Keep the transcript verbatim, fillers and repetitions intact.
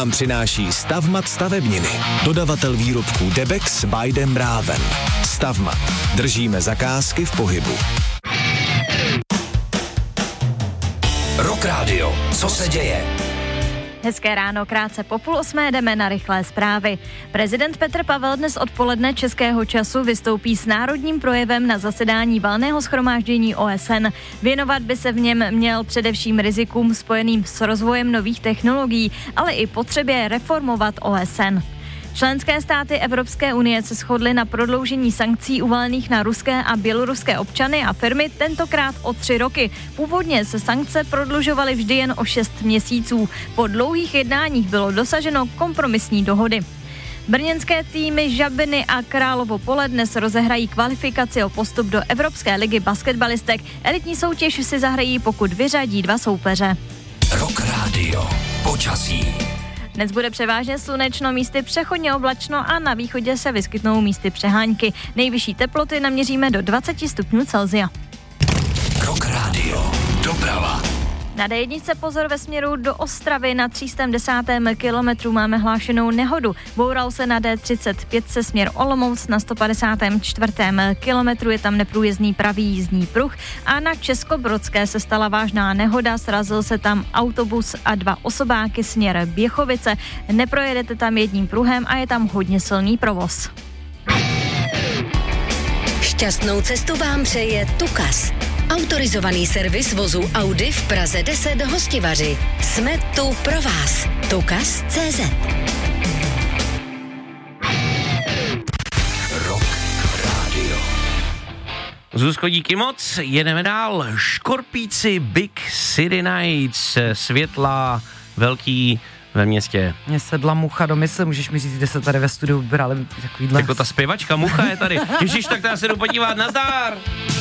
vám přináší Stavmat stavebniny. Dodavatel výrobků Debex by Dem Braven. Stavmat. Držíme zakázky v pohybu. Rock Radio. Co se děje? Hezké ráno, krátce po půl osmé jdeme na rychlé zprávy. Prezident Petr Pavel dnes odpoledne českého času vystoupí s národním projevem na zasedání valného shromáždění O S N. Věnovat by se v něm měl především rizikům spojeným s rozvojem nových technologií, ale i potřebě reformovat O S N. Členské státy Evropské unie se shodly na prodloužení sankcí uvalených na ruské a běloruské občany a firmy tentokrát o tři roky. Původně se sankce prodlužovaly vždy jen o šest měsíců. Po dlouhých jednáních bylo dosaženo kompromisní dohody. Brněnské týmy Žabiny a Královo Pole dnes rozehrají kvalifikaci o postup do Evropské ligy basketbalistek. Elitní soutěž si zahrají, pokud vyřadí dva soupeře. Rock Radio. Počasí. Dnes bude převážně slunečno, místy přechodně oblačno a na východě se vyskytnou místy přehánky. Nejvyšší teploty naměříme do dvacet stupňů Celsia. Rock Radio. Doprava. Na D jedna pozor ve směru do Ostravy na tři sta desátém kilometru máme hlášenou nehodu. Boural se na D třicet pět se směr Olomouc, na sto padesátém čtvrtém kilometru je tam neprůjezdný pravý jízdní pruh a na Českobrodské se stala vážná nehoda, srazil se tam autobus a dva osobáky směr Běchovice. Neprojedete tam jedním pruhem a je tam hodně silný provoz. Šťastnou cestu vám přeje Tukas. Autorizovaný servis vozu Audi v Praze deset Hostivaři. Jsme tu pro vás. Tukas tečka cé zet. Rock Radio. Zuzko, díky moc, jedeme dál. Škorpíci Big City Nights, světla velký ve městě. Mně sedla mucha do mysli, můžeš mi říct, kde se tady ve studiu brali takovýhle. Jako ta zpěvačka mucha je tady. Ježiš, tak to já se jdu podívat, nazdar!